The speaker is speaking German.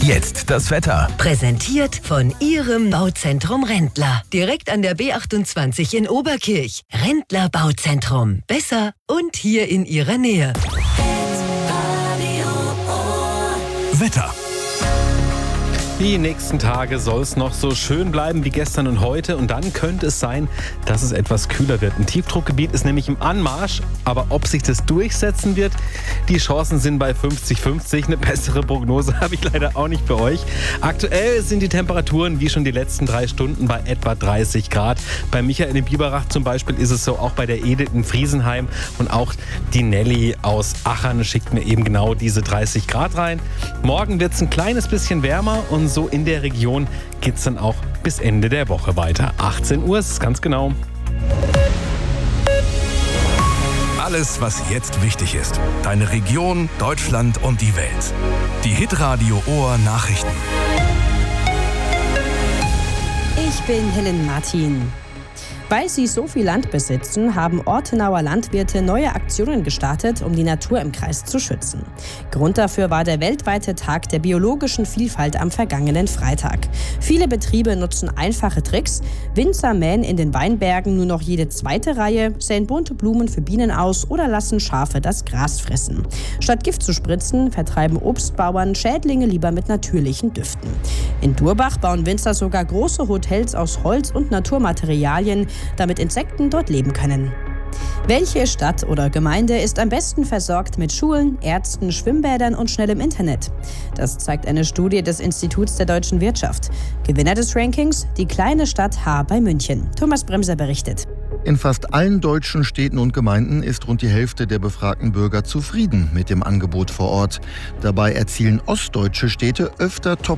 Jetzt das Wetter. Präsentiert von Ihrem Bauzentrum Rendler. Direkt an der B28 in Oberkirch. Rendler Bauzentrum. Besser und hier in Ihrer Nähe. Wetter. Die nächsten Tage soll es noch so schön bleiben wie gestern und heute und dann könnte es sein, dass es etwas kühler wird. Ein Tiefdruckgebiet ist nämlich im Anmarsch, aber ob sich das durchsetzen wird, die Chancen sind bei 50-50. Eine bessere Prognose habe ich leider auch nicht für euch. Aktuell sind die Temperaturen wie schon die letzten 3 Stunden bei etwa 30 Grad. Bei Michael in Biberach zum Beispiel ist es so, auch bei der Edith in Friesenheim und auch die Nelly aus Achern schickt mir eben genau diese 30 Grad rein. Morgen wird es ein kleines bisschen wärmer und so in der Region geht es dann auch bis Ende der Woche weiter. 18 Uhr ist es ganz genau. Alles, was jetzt wichtig ist. Deine Region, Deutschland und die Welt. Die Hitradio Ohr Nachrichten. Ich bin Helen Martin. Weil sie so viel Land besitzen, haben Ortenauer Landwirte neue Aktionen gestartet, um die Natur im Kreis zu schützen. Grund dafür war der weltweite Tag der biologischen Vielfalt am vergangenen Freitag. Viele Betriebe nutzen einfache Tricks. Winzer mähen in den Weinbergen nur noch jede zweite Reihe, säen bunte Blumen für Bienen aus oder lassen Schafe das Gras fressen. Statt Gift zu spritzen, vertreiben Obstbauern Schädlinge lieber mit natürlichen Düften. In Durbach bauen Winzer sogar große Hotels aus Holz und Naturmaterialien, damit Insekten dort leben können. Welche Stadt oder Gemeinde ist am besten versorgt mit Schulen, Ärzten, Schwimmbädern und schnellem Internet? Das zeigt eine Studie des Instituts der deutschen Wirtschaft. Gewinner des Rankings, die kleine Stadt Haar bei München. Thomas Bremser berichtet. In fast allen deutschen Städten und Gemeinden ist rund die Hälfte der befragten Bürger zufrieden mit dem Angebot vor Ort. Dabei erzielen ostdeutsche Städte öfter